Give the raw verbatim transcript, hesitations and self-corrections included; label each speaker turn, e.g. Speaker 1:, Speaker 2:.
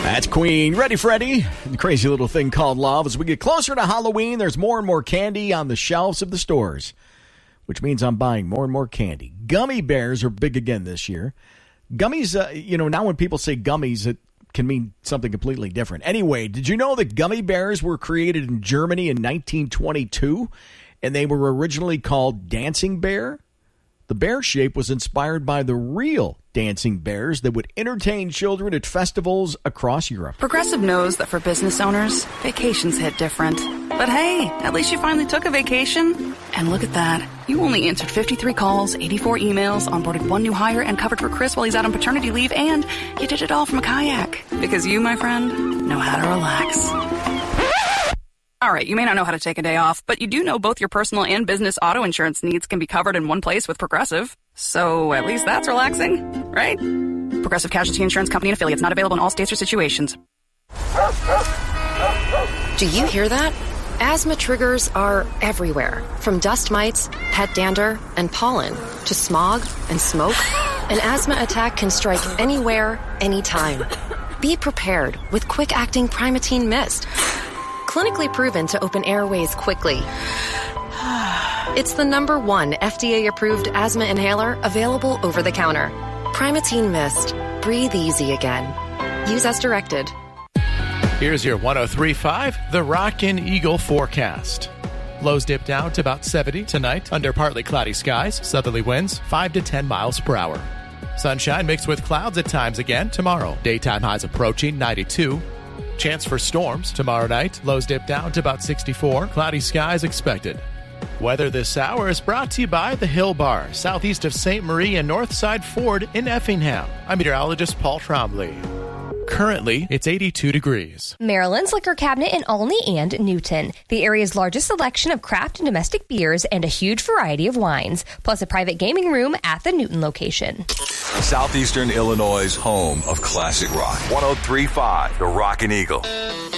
Speaker 1: That's Queen. Ready, Freddy? The crazy little thing called love. As we get closer to Halloween, there's more and more candy on the shelves of the stores, which means I'm buying more and more candy. Gummy bears are big again this year. Gummies, uh, you know, now when people say gummies, it can mean something completely different. Anyway, did you know that gummy bears were created in Germany in nineteen twenty-two, and they were originally called Dancing Bear? The bear shape was inspired by the real dancing bears that would entertain children at festivals across Europe.
Speaker 2: Progressive knows that for business owners, vacations hit different. But hey, at least you finally took a vacation. And look at that. You only answered fifty-three calls, eighty-four emails, onboarded one new hire, and covered for Chris while he's out on paternity leave, and you did it all from a kayak. Because you, my friend, know how to relax. All right, you may not know how to take a day off, but you do know both your personal and business auto insurance needs can be covered in one place with Progressive. So at least that's relaxing, right? Progressive Casualty Insurance Company and affiliates, not available in all states or situations.
Speaker 3: Do you hear that? Asthma triggers are everywhere, from dust mites, pet dander, and pollen, to smog and smoke. An asthma attack can strike anywhere, anytime. Be prepared with quick-acting Primatene Mist. Clinically proven to open airways quickly. It's the number one F D A-approved asthma inhaler available over the counter. Primatene Mist. Breathe easy again. Use as directed.
Speaker 4: Here's your one oh three point five, The Rockin' Eagle forecast. Lows dip down to about seventy tonight under partly cloudy skies, southerly winds five to ten miles per hour. Sunshine mixed with clouds at times again tomorrow. Daytime highs approaching ninety-two. Chance for storms tomorrow night. Lows dip down to about sixty-four. Cloudy skies expected. Weather this hour is brought to you by the Hill Bar, southeast of Saint Marie and Northside Ford in Effingham. I'm meteorologist Paul Trombley. Currently, it's eighty-two degrees.
Speaker 5: Maryland's Liquor Cabinet in Olney and Newton. The area's largest selection of craft and domestic beers and a huge variety of wines, plus a private gaming room at the Newton location.
Speaker 6: Southeastern Illinois' home of classic rock. one oh three point five, The Rockin' Eagle.